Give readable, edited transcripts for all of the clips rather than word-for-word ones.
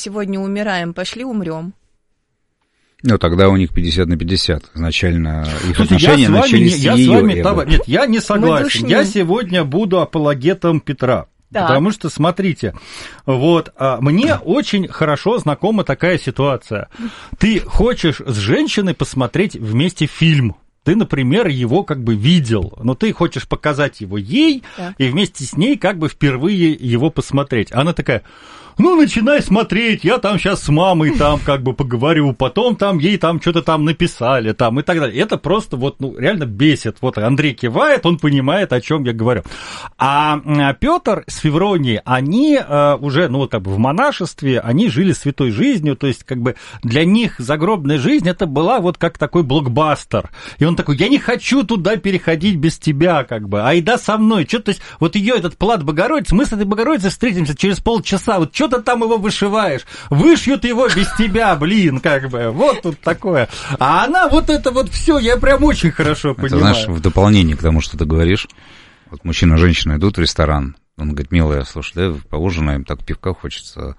сегодня умираем, пошли умрем. Ну, тогда у них 50/50. Изначально их отношения начались с ее эго. Нет, я не согласен. Я сегодня буду апологетом Петра. Да. Потому что, смотрите, вот, мне очень хорошо знакома такая ситуация. Ты хочешь с женщиной посмотреть вместе фильм. Ты, например, его как бы видел, но ты хочешь показать его ей, да, и вместе с ней как бы впервые его посмотреть. Она такая: ну, начинай смотреть, я там сейчас с мамой там как бы поговорю, потом там ей там что-то там написали там и так далее. Это просто вот, ну, реально бесит. Вот Андрей кивает, он понимает, о чем я говорю. А Петр с Февронией, они уже, ну, вот как бы в монашестве, они жили святой жизнью, то есть как бы для них загробная жизнь это была вот как такой блокбастер. И он такой: я не хочу туда переходить без тебя, как бы, айда со мной. Что-то, то есть вот ее этот плат Богородицы, мы с этой Богородицей встретимся через полчаса, вот что ты там его вышиваешь? Вышьют его без тебя, блин, как бы. Вот тут такое. А она вот это вот все, я прям очень хорошо понимаю. Это, знаешь, в дополнение к тому, что ты говоришь, вот мужчина и женщина идут в ресторан, он говорит: милая, слушай, да, поужинаем, так пивка хочется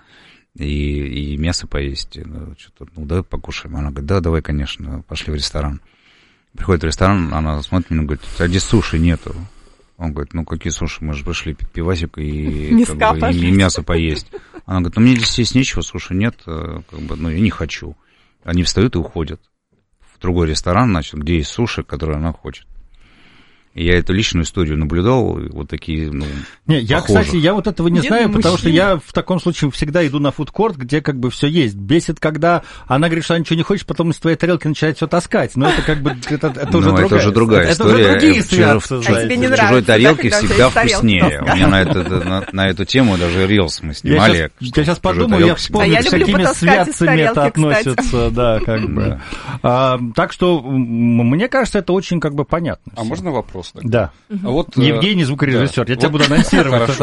и мясо поесть, что-то, ну, да, покушаем. Она говорит: да, давай, конечно, пошли в ресторан. Приходит в ресторан, она смотрит на меня и говорит: а здесь суши нету. Он говорит: ну, какие суши, мы же пришли пить пивасик и, как бы, и мясо поесть. Она говорит: ну, мне здесь есть нечего, суши нет, как бы, ну, я не хочу. Они встают и уходят в другой ресторан, значит, где есть суши, которые она хочет. И я эту личную историю наблюдал, вот такие, ну, не, я, похожих. кстати, я вот этого не знаю, потому что я в таком случае всегда иду на фудкорт, где как бы все есть. Бесит, когда она говорит, что она ничего не хочет, потом из твоей тарелки начинает все таскать. Но это как бы, это уже другая история. Это уже другие связки. В чужой тарелке всегда вкуснее. У меня на эту тему даже рилс мы снимали. Я сейчас подумаю, я вспомню, с какими святцами это относится. Да, как бы. Так что, мне кажется, это очень как бы понятно. А можно вопрос? Да. А вот, Евгений, звукорежиссер, я тебя буду анонсировать.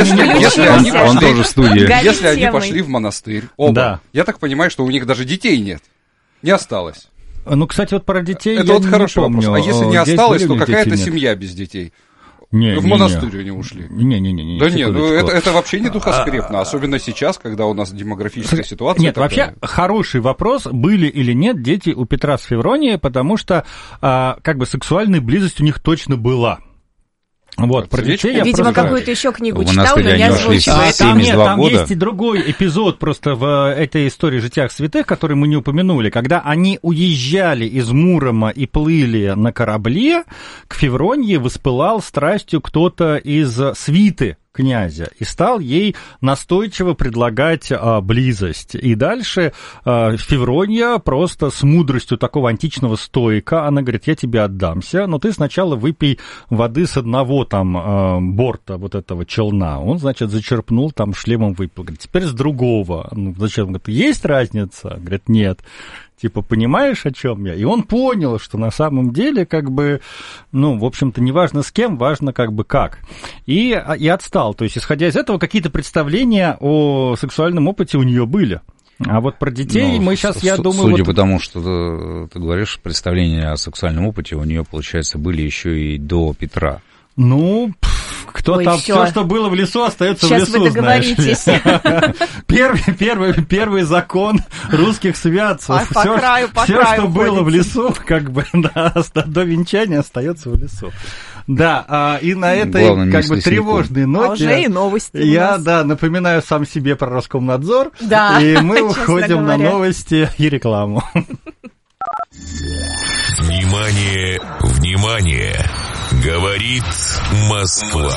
Он тоже в студии. Если они пошли в монастырь, оба, я так понимаю, что у них даже детей нет, не осталось. Ну, кстати, вот про детей это вот хороший вопрос. А если не осталось, то какая-то семья без детей? В монастырь они ушли. Не. Да нет, ну это вообще не духоскрепно, особенно сейчас, когда у нас демографическая ситуация. Нет, вообще хороший вопрос, были или нет дети у Петра с Февронией, потому что как бы сексуальная близость у них точно была. Вот, про детей я видимо, какую-то еще книгу читал, но не озвучивает. Там есть и другой эпизод просто в этой истории «Житиях святых», который мы не упомянули, когда они уезжали из Мурома и плыли на корабле, к Февронии воспылал страстью кто-то из свиты князя и стал ей настойчиво предлагать близость. И дальше Феврония просто с мудростью такого античного стоика, она говорит: я тебе отдамся, но ты сначала выпей воды с одного там борта вот этого челна. Он, значит, зачерпнул, там шлемом выпил. Говорит: теперь с другого. Ну, зачем? Говорит: есть разница? Говорит: нет. Типа, понимаешь, о чем я? И он понял, что на самом деле, как бы, ну, в общем-то, не важно с кем, важно как бы как. И отстал. То есть, исходя из этого, какие-то представления о сексуальном опыте у нее были. А вот про детей мы сейчас, я думаю... Судя по тому, что ты говоришь, представления о сексуальном опыте у нее, получается, были еще и до Петра. Ну, кто там, все, что было в лесу, остается в лесу. Сейчас вы договоритесь. Первый закон русских святцев. Все, что было в лесу, как бы, до венчания остается в лесу. Да, и на этой как бы тревожной ноте уже и новости я, напоминаю сам себе про Роскомнадзор, и мы уходим на новости и рекламу. Внимание, внимание! Говорит Москва.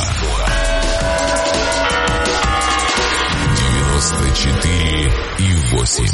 94,8.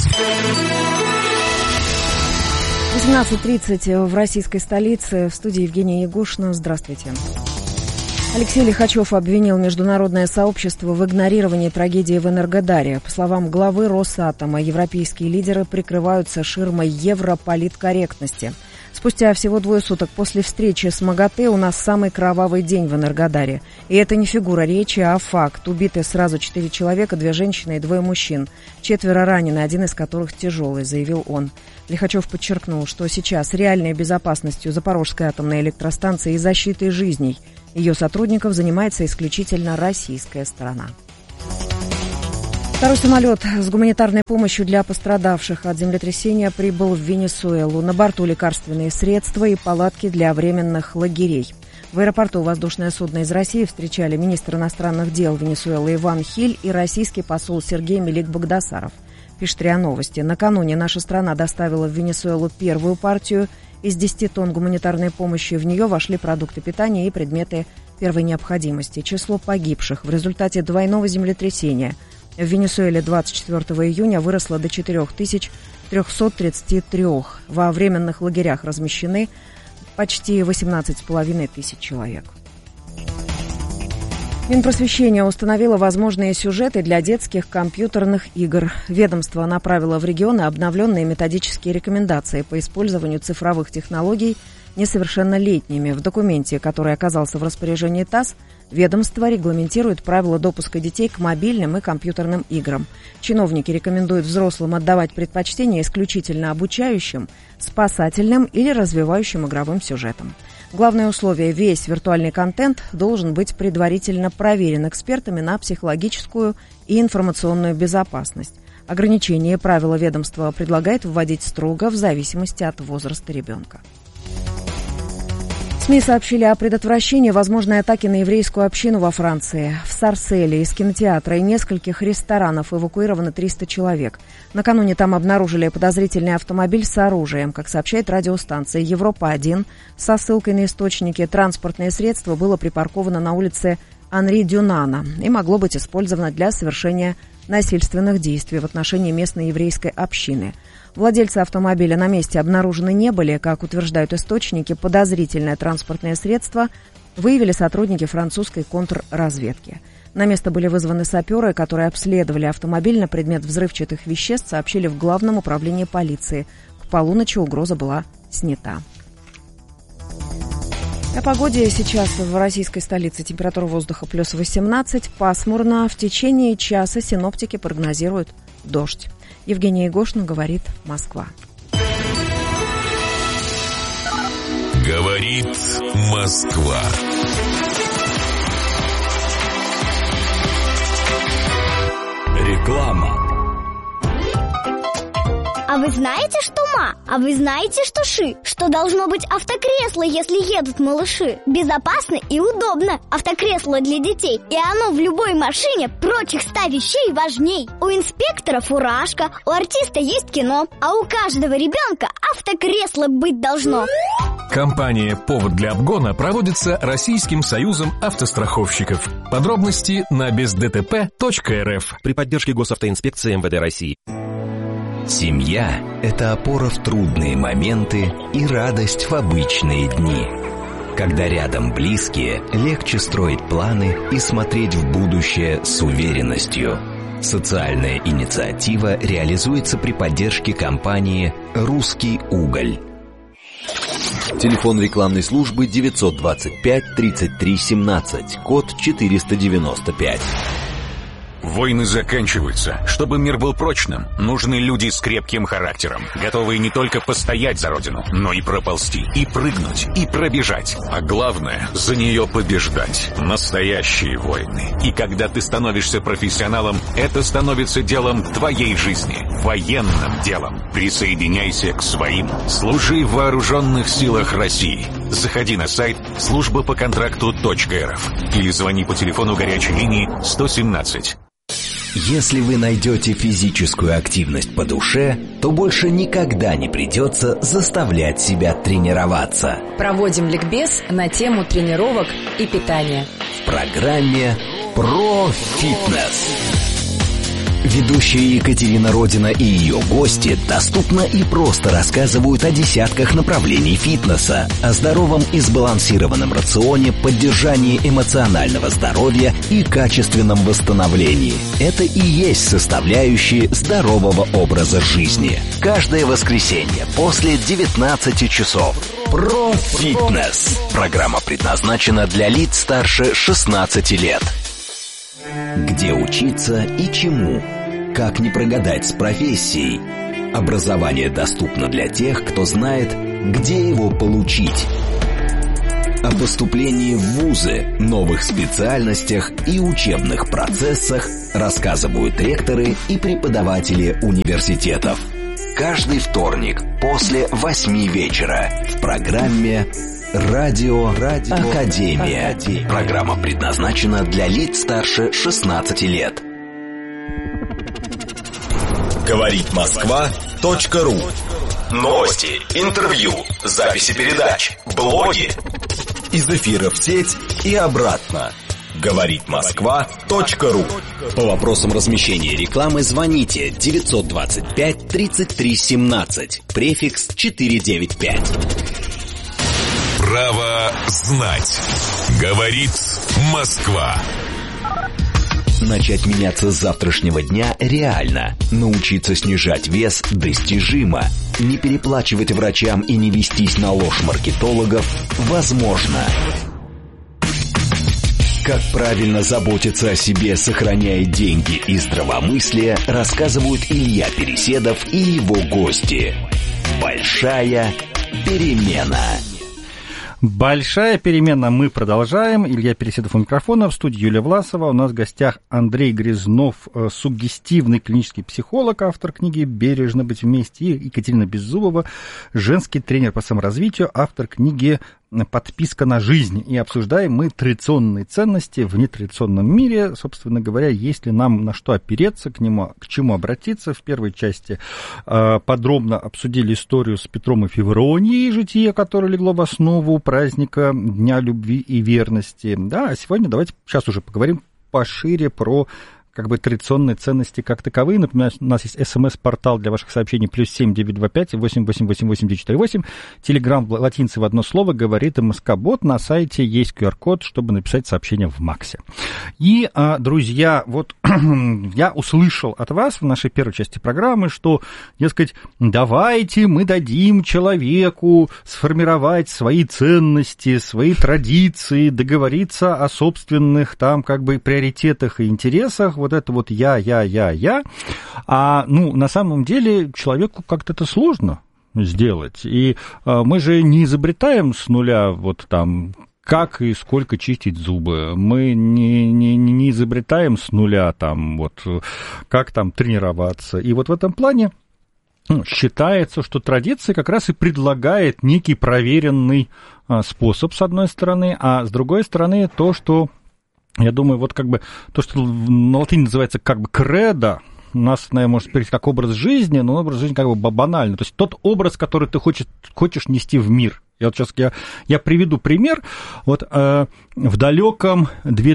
18:30 в российской столице. В студии Евгения Ягушина. Здравствуйте. Алексей Лихачев обвинил международное сообщество в игнорировании трагедии в Энергодаре. По словам главы Росатома, европейские лидеры прикрываются ширмой европолиткорректности. Спустя всего 2 суток после встречи с МАГАТЭ у нас самый кровавый день в Энергодаре. И это не фигура речи, а факт. Убиты сразу 4 человека, 2 женщины и 2 мужчин. 4 ранены, 1 из которых тяжелый, заявил он. Лихачев подчеркнул, что сейчас реальной безопасностью Запорожской атомной электростанции и защитой жизней ее сотрудников занимается исключительно российская сторона. Второй самолет с гуманитарной помощью для пострадавших от землетрясения прибыл в Венесуэлу. На борту лекарственные средства и палатки для временных лагерей. В аэропорту воздушное судно из России встречали министр иностранных дел Венесуэлы Иван Хиль и российский посол Сергей Мелик-Багдасаров. Пишет РИА Новости. Накануне наша страна доставила в Венесуэлу первую партию из 10 тонн гуманитарной помощи. В нее вошли продукты питания и предметы первой необходимости. Число погибших в результате двойного землетрясения в Венесуэле 24 июня выросло до 4333. Во временных лагерях размещены почти 18,5 тысяч человек. Минпросвещение установило возможные сюжеты для детских компьютерных игр. Ведомство направило в регионы обновленные методические рекомендации по использованию цифровых технологий несовершеннолетними. В документе, который оказался в распоряжении ТАСС, ведомство регламентирует правила допуска детей к мобильным и компьютерным играм. Чиновники рекомендуют взрослым отдавать предпочтение исключительно обучающим, спасательным или развивающим игровым сюжетам. Главное условие – весь виртуальный контент должен быть предварительно проверен экспертами на психологическую и информационную безопасность. Ограничения и правила ведомства предлагает вводить строго в зависимости от возраста ребенка. СМИ сообщили о предотвращении возможной атаки на еврейскую общину во Франции. В Сарселе из кинотеатра и нескольких ресторанов эвакуировано 300 человек. Накануне там обнаружили подозрительный автомобиль с оружием. Как сообщает радиостанция «Европа-1», со ссылкой на источники, транспортное средство было припарковано на улице Анри Дюнана и могло быть использовано для совершения насильственных действий в отношении местной еврейской общины. Владельцы автомобиля на месте обнаружены не были. Как утверждают источники, подозрительное транспортное средство выявили сотрудники французской контрразведки. На место были вызваны саперы, которые обследовали автомобиль на предмет взрывчатых веществ, сообщили в Главном управлении полиции. К полуночи угроза была снята. О погоде сейчас в российской столице. Температура воздуха плюс 18, пасмурно. В течение часа синоптики прогнозируют дождь. Евгения Егошина, говорит Москва. Говорит Москва. Реклама. А вы знаете, что ма? А вы знаете, что ши? Что должно быть автокресло, если едут малыши? Безопасно и удобно. Автокресло для детей. И оно в любой машине прочих 100 вещей важней. У инспектора фуражка, у артиста есть кино, а у каждого ребенка автокресло быть должно. Компания «Повод для обгона» проводится Российским союзом автостраховщиков. Подробности на бездтп.рф. При поддержке Госавтоинспекции МВД России. Семья – это опора в трудные моменты и радость в обычные дни. Когда рядом близкие, легче строить планы и смотреть в будущее с уверенностью. Социальная инициатива реализуется при поддержке компании «Русский уголь». Телефон рекламной службы 925 33 17, код 495. Войны заканчиваются. Чтобы мир был прочным, нужны люди с крепким характером, готовые не только постоять за родину, но и проползти, и прыгнуть, и пробежать. А главное, за нее побеждать. Настоящие войны. И когда ты становишься профессионалом, это становится делом твоей жизни, военным делом. Присоединяйся к своим. Служи в вооруженных силах России. Заходи на сайт службапоконтракту.рф или звони по телефону горячей линии 117. Если вы найдете физическую активность по душе, то больше никогда не придется заставлять себя тренироваться. Проводим ликбез на тему тренировок и питания. В программе «Про фитнес». Ведущая Екатерина Родина и ее гости доступно и просто рассказывают о десятках направлений фитнеса, о здоровом и сбалансированном рационе, поддержании эмоционального здоровья и качественном восстановлении. Это и есть составляющие здорового образа жизни. Каждое воскресенье после 19 часов. Про фитнес. Программа предназначена для лиц старше 16 лет. Где учиться и чему? Как не прогадать с профессией? Образование доступно для тех, кто знает, где его получить. О поступлении в вузы, новых специальностях и учебных процессах рассказывают ректоры и преподаватели университетов. Каждый вторник после 8 вечера в программе «Радио Академия». Программа предназначена для лиц старше 16 лет. Говорит Москва.ру. Новости, интервью, записи передач, блоги. Из эфира в сеть и обратно. Говорит Москва.ру. По вопросам размещения рекламы звоните 925 33 17, префикс 495. Право знать. Говорит Москва. Начать меняться с завтрашнего дня реально. Научиться снижать вес достижимо. Не переплачивать врачам и не вестись на ложь маркетологов возможно. Как правильно заботиться о себе, сохраняя деньги и здравомыслие, рассказывают Илья Переседов и его гости. Большая перемена. Большая перемена. Мы продолжаем. Илья Переседов у микрофона. В студии Юлия Власова. У нас в гостях Андрей Грязнов, суггестивный клинический психолог, автор книги «Бережно быть вместе», и Екатерина Беззубова, женский тренер по саморазвитию, автор книги «Подписка на жизнь». И обсуждаем мы традиционные ценности в нетрадиционном мире. Собственно говоря, есть ли нам на что опереться, к чему обратиться. В первой части подробно обсудили историю с Петром и Февронией, житие, которое легло в основу праздника Дня любви и верности. Да, а сегодня давайте сейчас уже поговорим пошире про традиционные ценности как таковые. Например, у нас есть СМС-портал для ваших сообщений +7 925 888 948. Телеграм латиница в одно слово, говорит МСК-бот. На сайте есть QR-код, чтобы написать сообщение в Максе. И, друзья, вот я услышал от вас в нашей первой части программы, что, дескать, давайте мы дадим человеку сформировать свои ценности, свои традиции, договориться о собственных приоритетах и интересах. Вот это вот я. На самом деле человеку как-то это сложно сделать. И мы же не изобретаем с нуля как и сколько чистить зубы. Мы не изобретаем с нуля как тренироваться. И вот в этом плане считается, что традиция как раз и предлагает некий проверенный способ, с одной стороны, а с другой стороны то, что я думаю, то, что на латыни называется кредо, у нас, наверное, может перейти как образ жизни, но образ жизни банальный. То есть тот образ, который ты хочешь нести в мир. Я вот сейчас я приведу пример. В далеком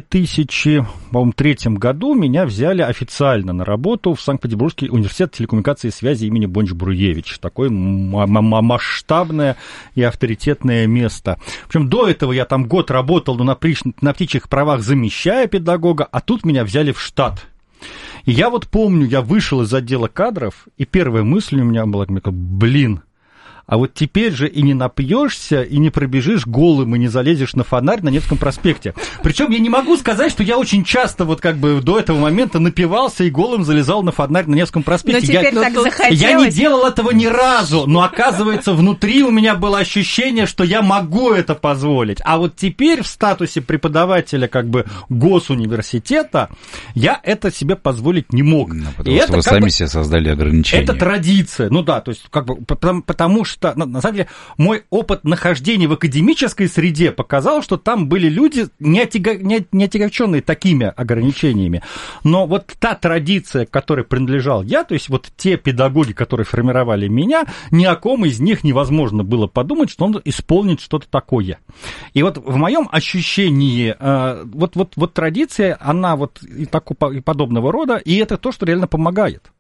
2003 году меня взяли официально на работу в Санкт-Петербургский университет телекоммуникации и связи имени Бонч-Бруевич. Такое масштабное и авторитетное место. Причем до этого я там год работал на птичьих правах, замещая педагога, а тут меня взяли в штат. И я помню, я вышел из отдела кадров, и первая мысль у меня была, а вот теперь же и не напьешься, и не пробежишь голым, и не залезешь на фонарь на Невском проспекте. Причем я не могу сказать, что я очень часто до этого момента напивался и голым залезал на фонарь на Невском проспекте. Но теперь так захотелось. Я не делал этого ни разу, но, оказывается, внутри у меня было ощущение, что я могу это позволить. А вот теперь в статусе преподавателя госуниверситета я это себе позволить не мог. Потому что вы сами себе создали ограничения. Это традиция. То есть потому что на самом деле мой опыт нахождения в академической среде показал, что там были люди, не отягощенные такими ограничениями. Но та традиция, к которой принадлежал я, то есть те педагоги, которые формировали меня, ни о ком из них невозможно было подумать, что он исполнит что-то такое. И в моем ощущении традиция, она и подобного рода, и это то, что реально помогает.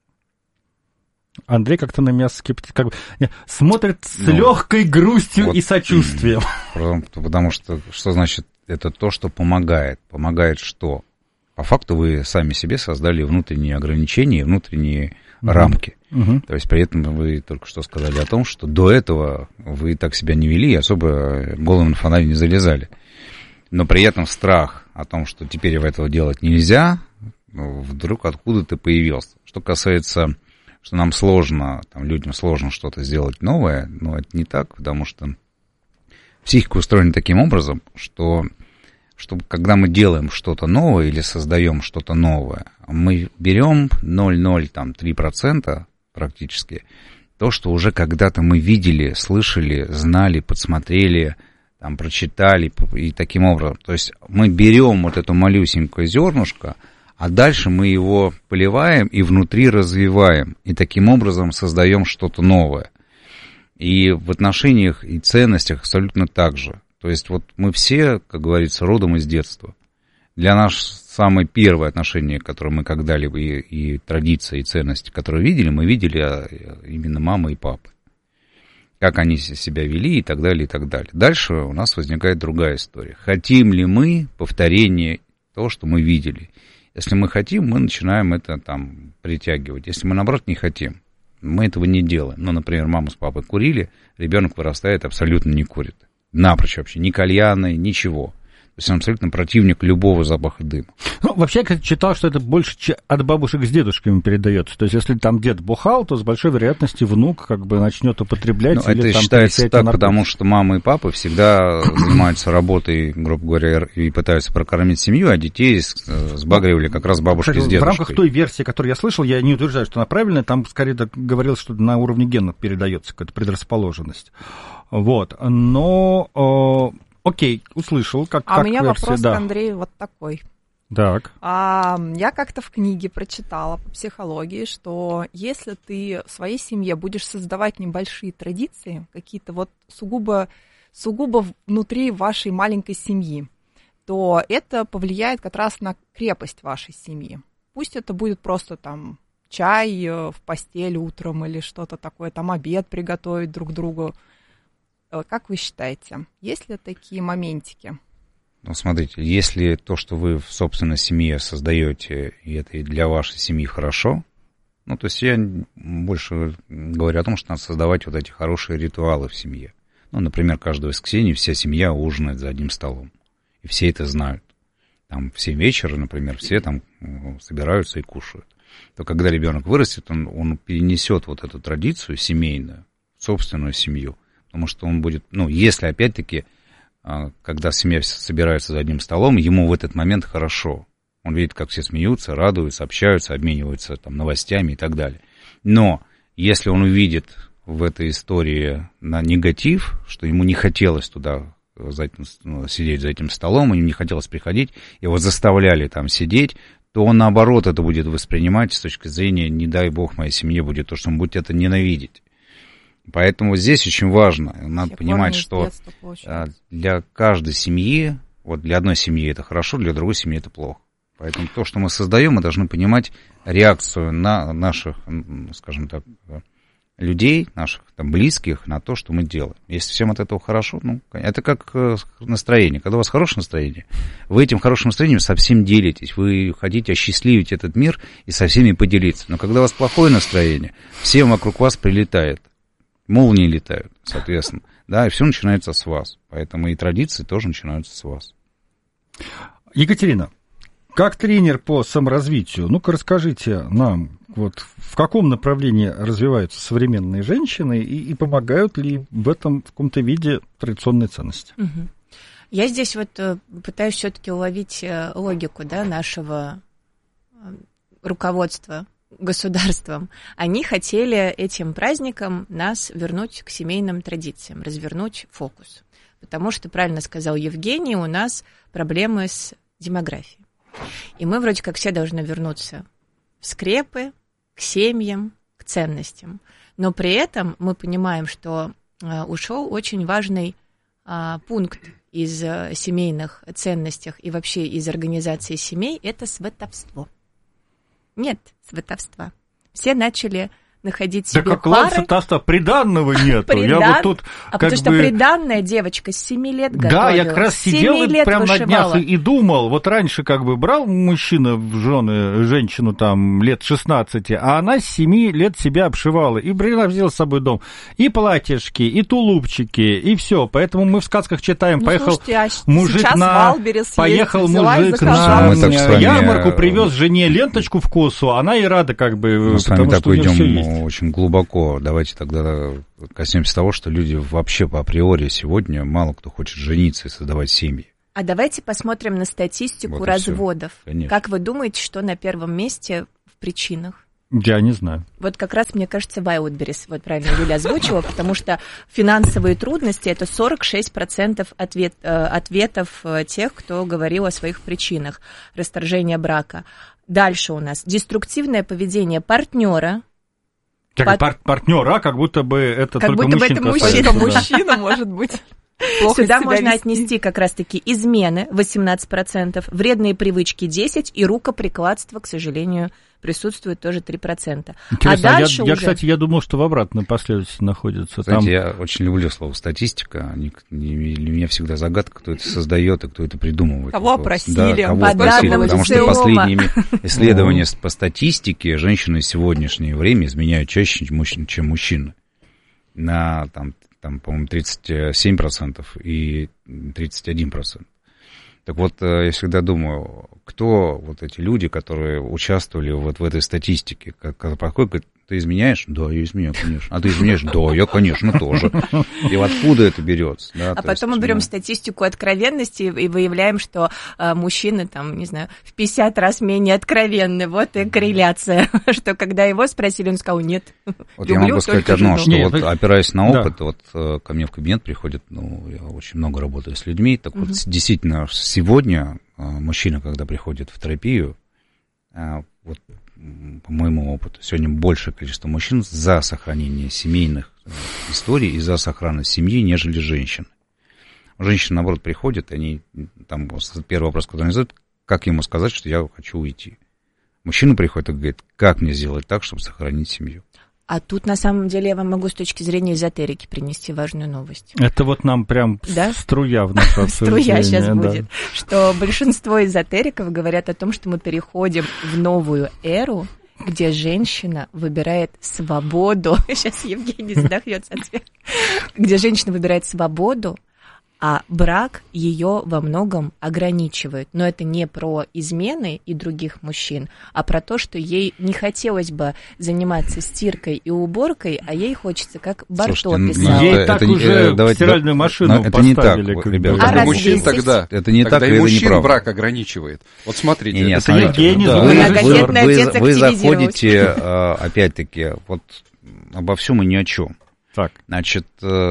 Андрей как-то на меня смотрит с легкой грустью и сочувствием. Потому что значит это то, что помогает? Помогает что? По факту вы сами себе создали внутренние ограничения, внутренние рамки. То есть при этом вы только что сказали о том, что до этого вы так себя не вели, особо голым на фонарь не залезали. Но при этом страх о том, что теперь этого делать нельзя, вдруг откуда-то появился. Что касается, что нам сложно, людям сложно что-то сделать новое, но это не так, потому что психика устроена таким образом, что когда мы делаем что-то новое или создаем что-то новое, мы берем 0,03% практически, то, что уже когда-то мы видели, слышали, знали, подсмотрели, там, прочитали, и таким образом. То есть мы берем вот это малюсенькое зернышко, а дальше мы его поливаем и внутри развиваем, и таким образом создаем что-то новое. И в отношениях и ценностях абсолютно так же. То есть вот мы все, как говорится, родом из детства. Для нас самое первое отношение, которое мы когда-либо, и традиция, и ценности, которые видели, мы видели именно мамы и папы. Как они себя вели и так далее, и так далее. Дальше у нас возникает другая история. Хотим ли мы повторение того, что мы видели? Если мы хотим, мы начинаем это там притягивать. Если мы, наоборот, не хотим, мы этого не делаем. Ну, например, мама с папой курили, ребенок вырастает, абсолютно не курит. Напрочь вообще, ни кальяны, ничего. То есть он абсолютно противник любого запаха дыма. Ну, вообще, я читал, что это больше от бабушек с дедушками передается. То есть, если там дед бухал, то с большой вероятностью внук как бы начнет употреблять. Ну, это там считается так, потому что мама и папа всегда занимаются работой, грубо говоря, и пытаются прокормить семью, а детей сбагривали как раз бабушки с дедушкой. В рамках той версии, которую я слышал, я не утверждаю, что она правильная, там скорее говорилось, что на уровне генов передается какая-то предрасположенность. Вот, но... Окей, услышал. У меня версия, вопрос к Андрею вот такой. Так. Я как-то в книге прочитала по психологии, что если ты в своей семье будешь создавать небольшие традиции, какие-то вот сугубо внутри вашей маленькой семьи, то это повлияет как раз на крепость вашей семьи. Пусть это будет просто там чай в постель утром или что-то такое, там обед приготовить друг другу. Как вы считаете, есть ли такие моментики? Ну, смотрите, если то, что вы в собственной семье создаете, и это и для вашей семьи хорошо, ну, то есть я больше говорю о том, что надо создавать вот эти хорошие ритуалы в семье. Ну, например, каждое воскресенье вся семья ужинает за одним столом, и все это знают. Там в 7 вечера, например, все там собираются и кушают. То когда ребенок вырастет, он перенесет вот эту традицию семейную в собственную семью. Потому что он будет, ну, если, опять-таки, когда семья собирается за одним столом, ему в этот момент хорошо. Он видит, как все смеются, радуются, общаются, обмениваются там новостями и так далее. Но если он увидит в этой истории на негатив, что ему не хотелось туда сидеть за этим столом, ему не хотелось приходить, его заставляли там сидеть, то он, наоборот, это будет воспринимать с точки зрения, не дай бог моей семье будет то, что он будет это ненавидеть. Поэтому здесь очень важно, надо понимать, что для каждой семьи, вот для одной семьи это хорошо, для другой семьи это плохо. Поэтому то, что мы создаем, мы должны понимать реакцию на наших, скажем так, людей, наших там близких, на то, что мы делаем. Если всем от этого хорошо, ну, это как настроение. Когда у вас хорошее настроение, вы этим хорошим настроением со всем делитесь. Вы хотите осчастливить этот мир и со всеми поделиться. Но когда у вас плохое настроение, всем вокруг вас прилетает. Молнии летают, соответственно. Да, и все начинается с вас. Поэтому и традиции тоже начинаются с вас. Екатерина, как тренер по саморазвитию, ну-ка расскажите нам, вот в каком направлении развиваются современные женщины и помогают ли в этом в каком-то виде традиционные ценности? Угу. Я здесь вот пытаюсь все-таки уловить логику, да, нашего руководства государством. Они хотели этим праздником нас вернуть к семейным традициям, развернуть фокус. Потому что, правильно сказал Евгений, у нас проблемы с демографией. И мы вроде как все должны вернуться в скрепы, к семьям, к ценностям. Но при этом мы понимаем, что ушел очень важный пункт из семейных ценностей и вообще из организации семей – это сватовство. Нет сватовства. Все начали находить себе пары. Да как сватовства, приданного нету. Я вот тут потому что приданная девочка с 7 лет готовила. Да, я как раз сидел прямо на днях и думал, вот раньше как бы брал мужчина в жены женщину там лет 16, а она с 7 лет себя обшивала. И взяла с собой дом. И платьишки, и тулупчики, и все. Поэтому мы в сказках читаем. Ну, поехал слушайте, мужик на ярмарку, привез жене ленточку в косу, она и рада как бы, потому что у нее все есть. очень глубоко. Давайте тогда коснемся того, что люди вообще по априори сегодня мало кто хочет жениться и создавать семьи. А давайте посмотрим на статистику вот разводов. Как вы думаете, что на первом месте в причинах? Я не знаю. Вот как раз, мне кажется, Wildberries, вот правильно Юля озвучила, потому что финансовые трудности – это 46% ответов тех, кто говорил о своих причинах расторжения брака. Дальше у нас деструктивное поведение партнера. Партнера, как будто бы это как только будто мужчин бы это касается. мужчина, может быть. Сюда можно отнести как раз-таки измены 18%, вредные привычки 10% и рукоприкладство, к сожалению, присутствует тоже 3%. Интересно, а дальше кстати, я думал, что в обратной последовательности находится. Знаете, я очень люблю слово «статистика». Для меня всегда загадка, кто это создает и кто это придумывает. Кого опросили? Да, кого опросили, потому что последними исследования по статистике женщины в сегодняшнее время изменяют чаще, чем мужчины. На там, по-моему, 37% и 31%. Так вот, я всегда думаю, кто вот эти люди, которые участвовали вот в этой статистике, когда подходит, ты изменяешь? Да, я изменяю, конечно. А ты изменяешь? Да, я, конечно, тоже. И откуда это берется? Да, а потом мы берем статистику откровенности и выявляем, что мужчины, там, не знаю, в 50 раз менее откровенны. Вот и корреляция, что когда его спросили, он сказал, нет, вот люблю, я могу сказать одно, что вот опираясь на опыт, вот ко мне в кабинет приходит, я очень много работаю с людьми, так вот действительно сегодня мужчина, когда приходит в терапию, вот по моему опыту, сегодня большее количество мужчин за сохранение семейных историй и за сохранность семьи, нежели женщин. Женщины, наоборот, приходят, они, там, первый вопрос, который они задают, как ему сказать, что я хочу уйти. Мужчина приходит и говорит, как мне сделать так, чтобы сохранить семью. А тут, на самом деле, я вам могу с точки зрения эзотерики принести важную новость. Это вот нам прям струя в наше обсуждение. Струя сейчас будет. Что большинство эзотериков говорят о том, что мы переходим в новую эру, где женщина выбирает свободу. Сейчас Евгений задохнется от смеха. Где женщина выбирает свободу, а брак ее во многом ограничивает. Но это не про измены и других мужчин, а про то, что ей не хотелось бы заниматься стиркой и уборкой, а ей хочется, как Барто писал. Ей так уже стиральную машину поставили. Это не так, ребята. А мужчин тогда это не так, и мужчин брак ограничивает. Вот смотрите. Нет, это Евгений. Вы заходите, опять-таки, вот обо всем и ни о чем. Так. Значит,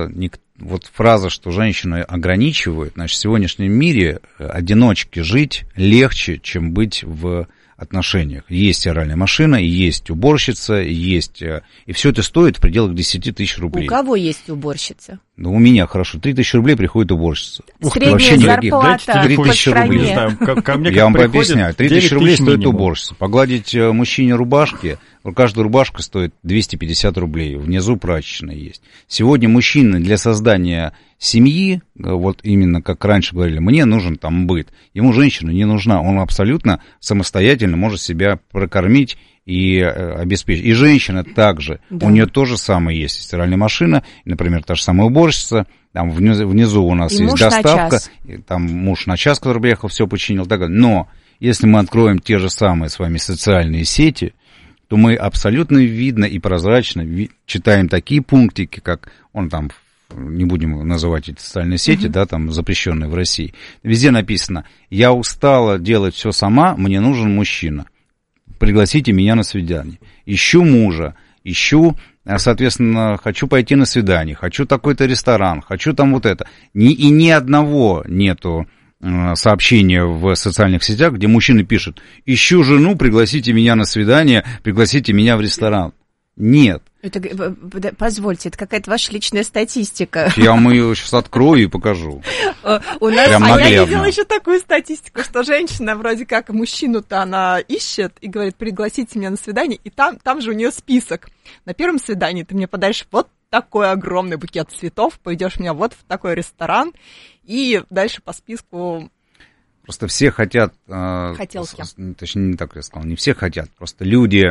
вот фраза, что женщины ограничивают, значит, в сегодняшнем мире одиночке жить легче, чем быть в отношениях. Есть стиральная машина, есть уборщица, есть... И все это стоит в пределах 10 тысяч рублей. У кого есть уборщица? Ну, у меня хорошо. 3 тысячи рублей приходит уборщица. Средняя зарплата 3 тысячи рублей. Я вам пообъясняю. 3 тысячи рублей стоит уборщица. Погладить мужчине рубашки, каждая рубашка стоит 250 рублей. Внизу прачечная есть. Сегодня мужчина для создания семьи, вот именно как раньше говорили, мне нужен там быт. Ему женщина не нужна. Он абсолютно самостоятельно может себя прокормить и обеспечить. И женщина также. Да. У нее то же самое есть. Стиральная машина, например, та же самая уборщица. Там внизу у нас есть доставка. Там муж на час, который приехал, все починил. Так далее. Но если мы откроем те же самые с вами социальные сети, то мы абсолютно видно и прозрачно читаем такие пунктики, как он там, не будем называть эти социальные сети, да, там запрещенные в России. Везде написано: я устала делать все сама, мне нужен мужчина. Пригласите меня на свидание. Ищу мужа, соответственно, хочу пойти на свидание, хочу такой-то ресторан, хочу там вот это. И ни одного нету сообщения в социальных сетях, где мужчины пишут: ищу жену, пригласите меня на свидание, пригласите меня в ресторан. Нет. Это, позвольте, это какая-то ваша личная статистика. Я вам ее сейчас открою и покажу. У нас, я видела еще такую статистику, что женщина вроде как мужчину-то она ищет и говорит: пригласите меня на свидание, и там же у нее список. На первом свидании ты мне подаришь вот такой огромный букет цветов, пойдешь меня вот в такой ресторан, и дальше по списку... Просто все хотят... Хотелки. Точнее, не так я сказал, не все хотят, просто люди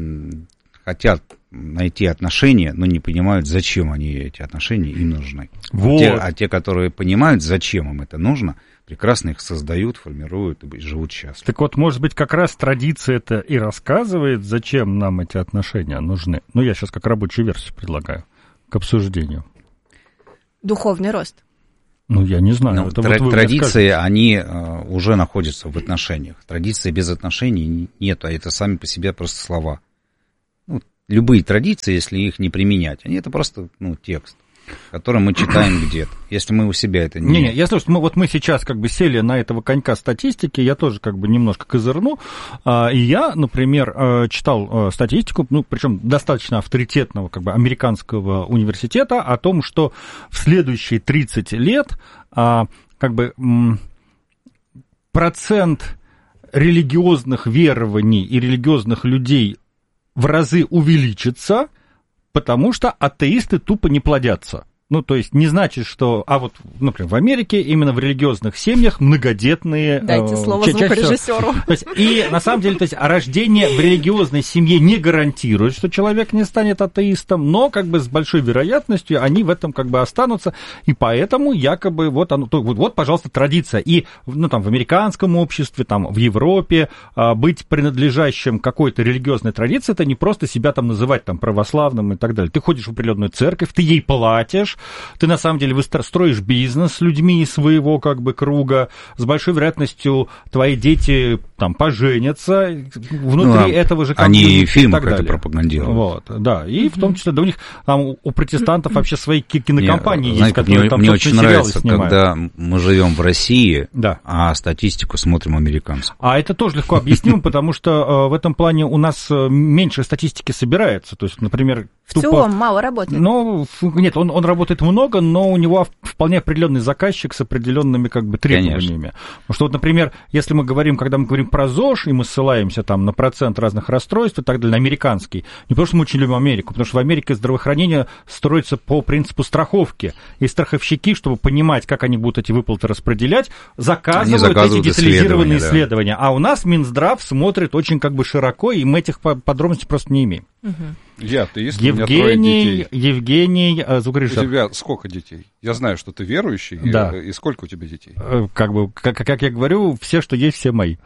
хотят найти отношения, но не понимают, зачем они, эти отношения им нужны. Вот. А те, которые понимают, зачем им это нужно, прекрасно их создают, формируют и живут счастливо. Так вот, может быть, как раз традиция это и рассказывает, зачем нам эти отношения нужны. Ну, я сейчас как рабочую версию предлагаю к обсуждению. Духовный рост. Ну, я не знаю. Ну, традиции, они уже находятся в отношениях. Традиции без отношений нет, а это сами по себе просто слова. Ну, любые традиции, если их не применять, они это просто текст, который мы читаем где-то. Если мы у себя это не... Не, я слушаю, мы сейчас как бы сели на этого конька статистики, я тоже как бы немножко козырну, и я, например, читал статистику, причем достаточно авторитетного как бы американского университета о том, что в следующие 30 лет как бы процент религиозных верований и религиозных людей в разы увеличится, потому что атеисты тупо не плодятся. Ну, то есть не значит, что... А вот, например, в Америке именно в религиозных семьях многодетные... Дайте слово звукорежиссеру. И на самом деле, то есть рождение в религиозной семье не гарантирует, что человек не станет атеистом, но как бы с большой вероятностью они в этом как бы останутся, и поэтому якобы вот оно... Вот, пожалуйста, традиция. И там в американском обществе, там в Европе быть принадлежащим какой-то религиозной традиции, это не просто себя там называть там православным и так далее. Ты ходишь в определенную церковь, ты ей платишь, ты, на самом деле, строишь бизнес с людьми из своего, как бы, круга. С большой вероятностью твои дети, там, поженятся внутри этого же... Они фильмы как-то пропагандируют. Вот, да. И в том числе, да, у них, там, у протестантов вообще свои кинокомпании есть, которые там... Мне очень нравится, когда мы живем в России, а статистику смотрим американцев. А это тоже легко объяснимо, потому что в этом плане у нас меньше статистики собирается. То есть, например... В целом мало работает. Ну, нет, он работает много, но у него вполне определенный заказчик с определенными как бы требованиями. Конечно. Потому что, вот, например, если мы говорим, когда мы говорим про ЗОЖ, и мы ссылаемся там на процент разных расстройств и так далее, на американский, не потому что мы очень любим Америку, потому что в Америке здравоохранение строится по принципу страховки. И страховщики, чтобы понимать, как они будут эти выплаты распределять, заказывают эти детализированные исследования. Да. А у нас Минздрав смотрит очень как бы широко, и мы этих подробностей просто не имеем. Угу. Я атеист, у меня 3 детей. Евгений, звукорежиссер. У тебя сколько детей? Я знаю, что ты верующий, да. И сколько у тебя детей? Как бы, как я говорю, все, что есть, все мои.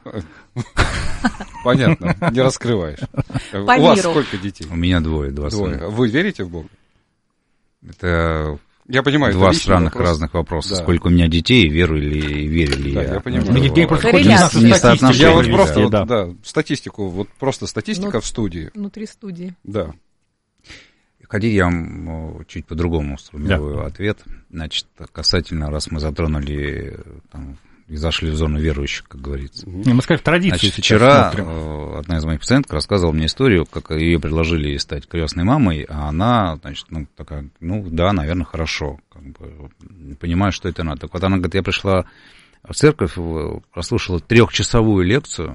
Понятно, не раскрываешь. У вас сколько детей? У меня 2 сына. Вы верите в Бога? Это... Я понимаю, два странных разных вопроса. Да. Сколько у меня детей, верили я. Я понимаю. Я вот просто статистику, вот просто статистика в студии. Внутри студии. Да. Хотите, я вам чуть по-другому сформирую ответ. Значит, касательно, раз мы затронули там, и зашли в зону верующих, как говорится. Мы, скажем, традиции. Значит, вчера одна из моих пациенток рассказывала мне историю, как ее предложили стать крестной мамой, а она, значит, такая, да, наверное, хорошо, как бы, понимаю, что это надо. Так вот она говорит, я пришла в церковь, прослушала 3-часовую лекцию,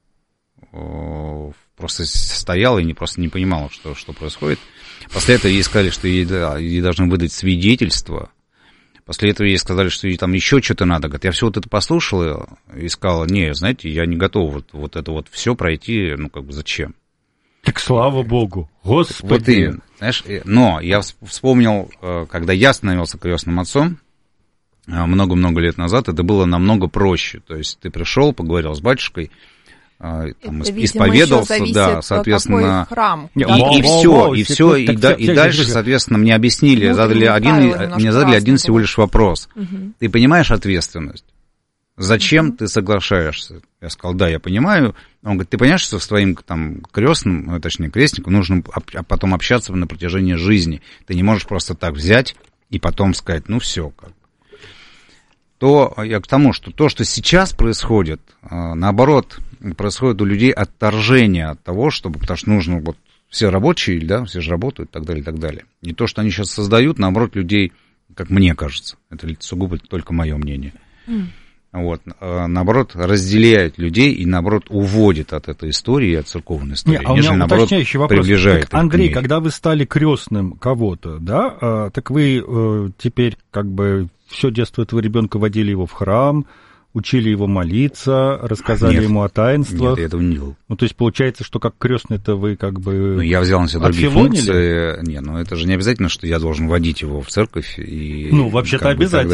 просто стояла и просто не понимала, что происходит. После этого ей сказали, что ей должны выдать свидетельство. После этого ей сказали, что ей там еще что-то надо. Говорит, я все вот это послушала и сказала, знаете, я не готов вот это вот все пройти, как бы зачем? Так слава Богу, Господи. Вот и, знаешь, но я вспомнил, когда я становился крестным отцом, много-много лет назад, это было намного проще. То есть ты пришел, поговорил с батюшкой, там, исповедовался, да, соответственно, храм, и все, и дальше, соответственно, мне объяснили, мне задали один всего лишь вопрос. Угу. Ты понимаешь ответственность? Зачем ты соглашаешься? Я сказал, да, я понимаю. Он говорит, ты понимаешь, что с твоим там крестным, точнее, крестником нужно потом общаться на протяжении жизни. Ты не можешь просто так взять и потом сказать, все, как. То я к тому, что то, что сейчас происходит, наоборот, происходит у людей отторжение от того, потому что нужно вот все рабочие, да, все же работают и так далее, и так далее. И то, что они сейчас создают, наоборот, людей, как мне кажется, это сугубо только мое мнение, вот, наоборот, разделяет людей и, наоборот, уводит от этой истории, от церковной истории, нежели, наоборот, приближает. Так, Андрей, когда вы стали крестным кого-то, да, так вы теперь как бы все детство этого ребенка водили его в храм, учили его молиться, рассказали ему о таинствах. Нет, я этого не делал. То есть получается, что как крестный-то вы как бы... я взял на себя другие функции. Это же не обязательно, что я должен водить его в церковь. И, вообще-то обязательно.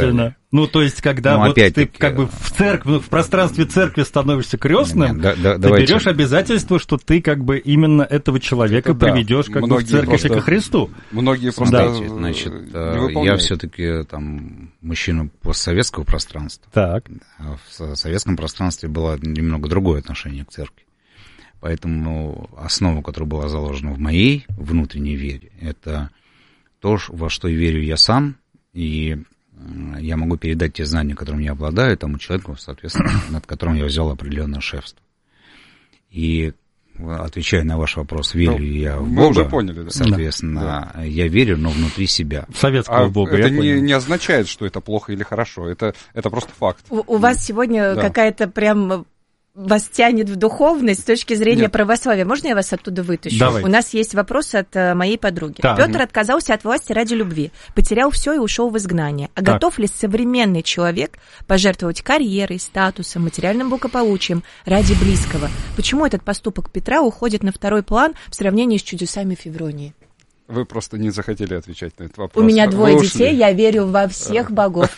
Ну, то есть, когда вот ты как бы в церкви, в пространстве церкви становишься крестным, ты берешь обязательство, что ты как бы именно этого человека приведешь как бы в церковь ко Христу. Многие просто значит, я все-таки там мужчина постсоветского пространства. Так. В советском пространстве было немного другое отношение к церкви. Поэтому основа, которая была заложена в моей внутренней вере, это то, во что верю я сам, и я могу передать те знания, которыми я обладаю, тому человеку, соответственно, над которым я взял определенное шефство. И отвечая на ваш вопрос, верю ли я в Бога, уже поняли, да? Соответственно, я верю, но внутри себя. Советского Бога. Это не означает, что это плохо или хорошо, это просто факт. У вас сегодня какая-то прям... Вас тянет в духовность с точки зрения православия. Можно я вас оттуда вытащу? Давай. У нас есть вопрос от моей подруги. Петр отказался от власти ради любви, потерял все и ушел в изгнание. А готов ли современный человек пожертвовать карьерой, статусом, материальным благополучием ради близкого? Почему этот поступок Петра уходит на второй план в сравнении с чудесами Февронии? Вы просто не захотели отвечать на этот вопрос. У меня 2 детей, я верю во всех богов.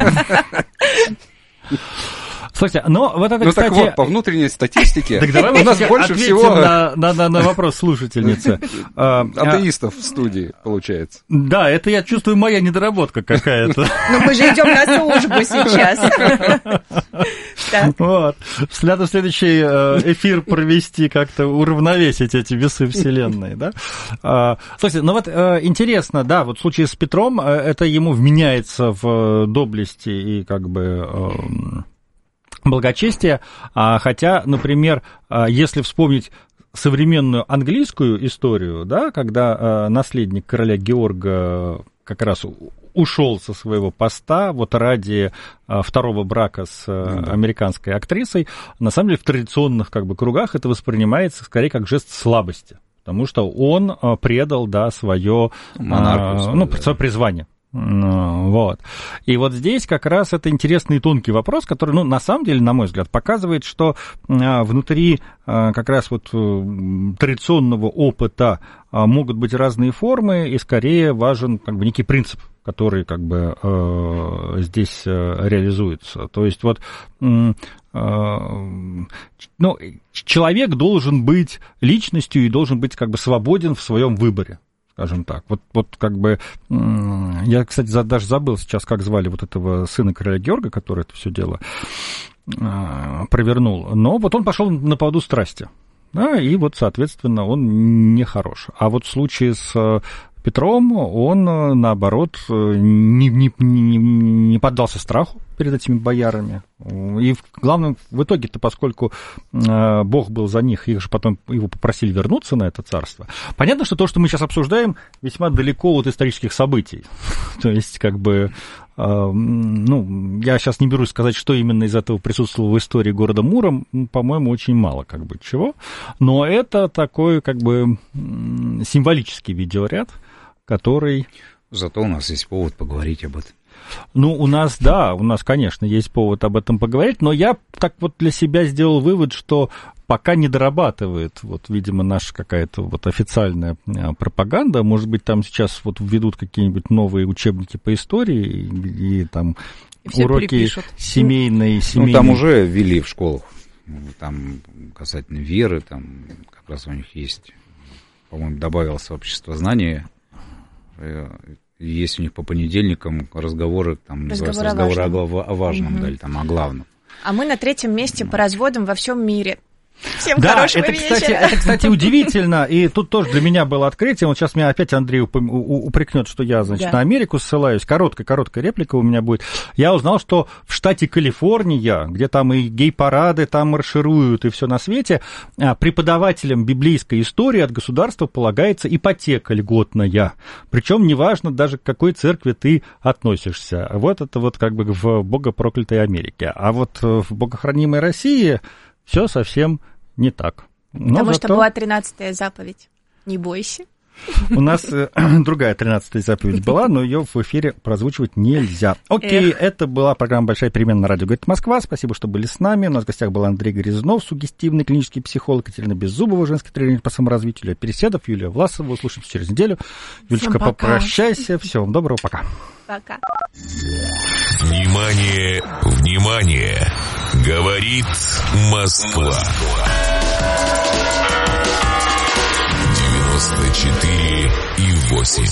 Слушайте, но вот это, кстати... так вот, по внутренней статистике так давай у нас больше всего... на вопрос слушательницы. Атеистов в студии, получается. Да, это, я чувствую, моя недоработка какая-то. Ну, мы же идем на службу сейчас. Вот. Надо следующий эфир провести, как-то уравновесить эти весы вселенной, да? Слушайте, ну вот интересно, да, вот в случае с Петром это ему вменяется в доблести и как бы... благочестие, хотя, например, если вспомнить современную английскую историю, да, когда наследник короля Георга как раз ушел со своего поста вот ради второго брака с американской актрисой, на самом деле в традиционных как бы кругах это воспринимается скорее как жест слабости, потому что он предал, да, свое призвание. Вот. И вот здесь как раз это интересный и тонкий вопрос, который, ну, на самом деле, на мой взгляд, показывает, что внутри как раз вот традиционного опыта могут быть разные формы, и скорее важен как бы некий принцип, который как бы здесь реализуется. То есть вот человек должен быть личностью и должен быть как бы свободен в своем выборе. Скажем так. Вот как бы... Я, кстати, даже забыл сейчас, как звали вот этого сына короля Георга, который это все дело провернул. Но вот он пошел на поводу страсти. Да, и вот, соответственно, он нехорош. А вот в случае с Петром он, наоборот, не поддался страху перед этими боярами. И главное, в итоге-то, поскольку Бог был за них, их же потом его попросили вернуться на это царство. Понятно, что то, что мы сейчас обсуждаем, весьма далеко от исторических событий. То есть, как бы, я сейчас не берусь сказать, что именно из этого присутствовало в истории города Муром, по-моему, очень мало, как бы, чего. Но это такой, как бы, символический видеоряд, который... Зато у нас есть повод поговорить об этом. Ну, у нас, конечно, есть повод об этом поговорить, но я так вот для себя сделал вывод, что пока не дорабатывает, вот, видимо, наша какая-то вот официальная пропаганда, может быть, там сейчас вот введут какие-нибудь новые учебники по истории и там все уроки перепишут. семейные. Ну, там уже ввели в школах, там касательно веры, там как раз у них есть, по-моему, добавилось общество знания. Есть у них по понедельникам разговоры о важном, да, или там о главном. А мы на 3-м месте по разводам во всем мире. Всем хорошего вечера. Это, кстати, удивительно, и тут тоже для меня было открытие. Вот сейчас меня опять Андрей упрекнет, что я, значит, на Америку ссылаюсь. Короткая реплика у меня будет. Я узнал, что в штате Калифорния, где там и гей-парады там маршируют, и все на свете, преподавателям библейской истории от государства полагается ипотека льготная. Причем неважно даже, к какой церкви ты относишься. Вот это вот как бы в богопроклятой Америке. А вот в богохранимой России все совсем не так. Потому что была 13-я заповедь. Не бойся. У нас другая 13-я заповедь была, но ее в эфире прозвучивать нельзя. Окей, это была программа «Большая перемена» на радио «Говорит Москва». Спасибо, что были с нами. У нас в гостях был Андрей Грязнов, суггестивный клинический психолог, Екатерина Беззубова, женский тренер по саморазвитию, Илья Переседов, Юлия Власова. Услышимся через неделю. Юлечка, попрощайся. Всего вам доброго. Пока. Пока. Внимание, внимание! Говорит Москва. 94,8.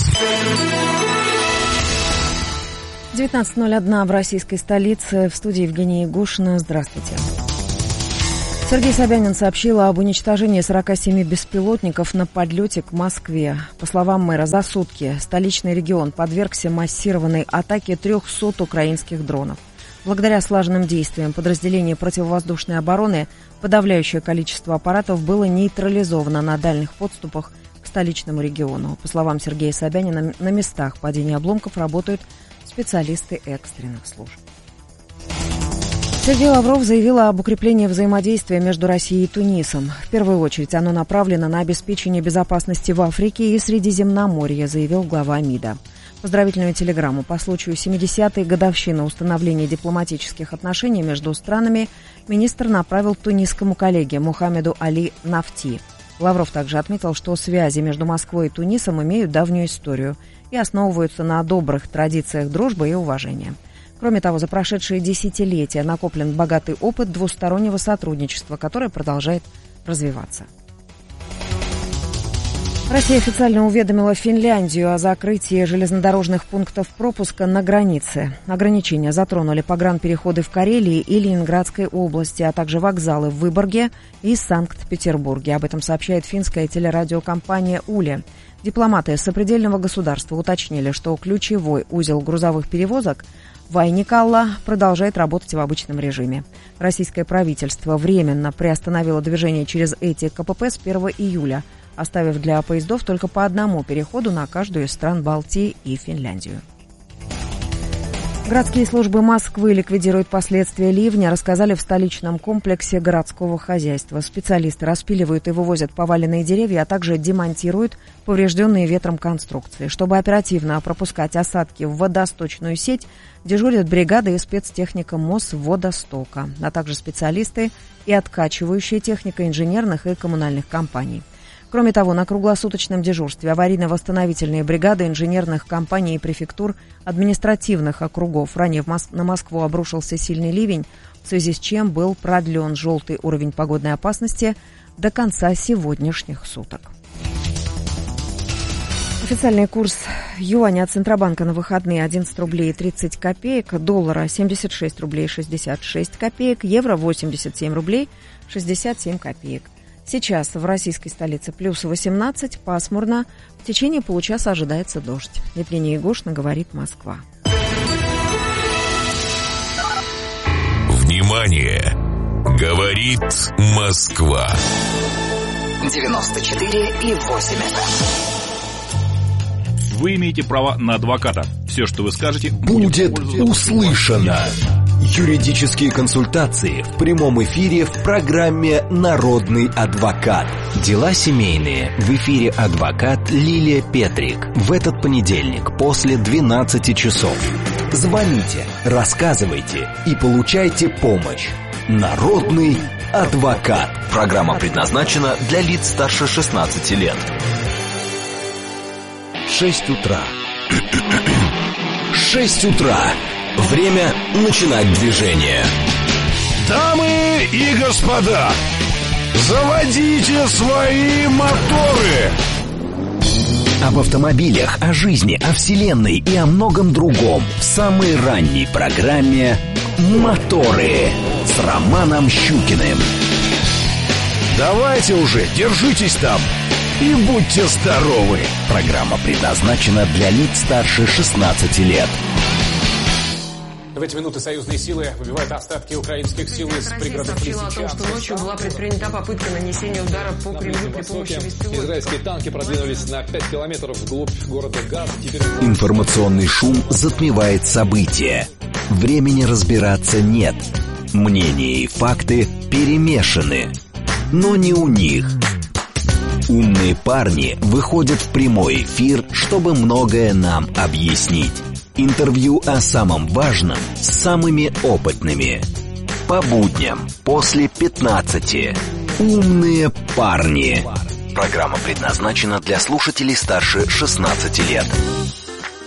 19:01 в российской столице. В студии Евгения Егошина. Здравствуйте. Сергей Собянин сообщил об уничтожении 47 беспилотников на подлете к Москве. По словам мэра, за сутки столичный регион подвергся массированной атаке 300 украинских дронов. Благодаря слаженным действиям подразделений противовоздушной обороны подавляющее количество аппаратов было нейтрализовано на дальних подступах к столичному региону. По словам Сергея Собянина, на местах падения обломков работают специалисты экстренных служб. Сергей Лавров заявил об укреплении взаимодействия между Россией и Тунисом. В первую очередь оно направлено на обеспечение безопасности в Африке и Средиземноморье, заявил глава МИДа. Поздравительную телеграмму по случаю 70-й годовщины установления дипломатических отношений между странами министр направил тунисскому коллеге Мухаммеду Али Нафти. Лавров также отметил, что связи между Москвой и Тунисом имеют давнюю историю и основываются на добрых традициях дружбы и уважения. Кроме того, за прошедшие десятилетия накоплен богатый опыт двустороннего сотрудничества, которое продолжает развиваться. Россия официально уведомила Финляндию о закрытии железнодорожных пунктов пропуска на границе. Ограничения затронули погранпереходы в Карелии и Ленинградской области, а также вокзалы в Выборге и Санкт-Петербурге. Об этом сообщает финская телерадиокомпания «Уле». Дипломаты сопредельного государства уточнили, что ключевой узел грузовых перевозок Вайникалла продолжает работать в обычном режиме. Российское правительство временно приостановило движение через эти КПП с 1 июля, оставив для поездов только по одному переходу на каждую из стран Балтии и Финляндию. Городские службы Москвы ликвидируют последствия ливня, рассказали в столичном комплексе городского хозяйства. Специалисты распиливают и вывозят поваленные деревья, а также демонтируют поврежденные ветром конструкции. Чтобы оперативно пропускать осадки в водосточную сеть, дежурят бригады и спецтехника Мосводостока, а также специалисты и откачивающая техника инженерных и коммунальных компаний. Кроме того, на круглосуточном дежурстве аварийно-восстановительные бригады инженерных компаний и префектур административных округов. Ранее на Москву обрушился сильный ливень, в связи с чем был продлен желтый уровень погодной опасности до конца сегодняшних суток. Официальный курс юаня от Центробанка на выходные 11 рублей 30 копеек, доллара 76 рублей 66 копеек, евро 87 рублей 67 копеек. Сейчас в российской столице плюс 18, пасмурно. В течение получаса ожидается дождь. Евгения Егошина, говорит Москва. Внимание! Говорит Москва. 94,8. Вы имеете право на адвоката. Все, что вы скажете, будет услышано. Юридические консультации в прямом эфире в программе «Народный адвокат». Дела семейные. В эфире адвокат Лилия Петрик. В этот понедельник после 12 часов. Звоните, рассказывайте и получайте помощь. «Народный адвокат». Программа предназначена для лиц старше 16 лет. 6 утра. 6 утра. Время начинать движение. Дамы и господа, заводите свои моторы! Об автомобилях, о жизни, о вселенной и о многом другом в самой ранней программе «Моторы» с Романом Щукиным. Давайте уже, держитесь там и будьте здоровы! Программа предназначена для лиц старше 16 лет. В эти минуты союзные силы выбивают остатки украинских сил из пригородов Лисичанска. Сообщила о том, что ночью была предпринята попытка нанесения удара по Кремлю при помощи беспилотников. Израильские танки продвинулись на 5 километров вглубь города Газ. Информационный шум затмевает события. Времени разбираться нет. Мнения и факты перемешаны. Но не у них. Умные парни выходят в прямой эфир, чтобы многое нам объяснить. Интервью о самом важном с самыми опытными. По будням после 15. Умные парни. Программа предназначена для слушателей старше 16 лет.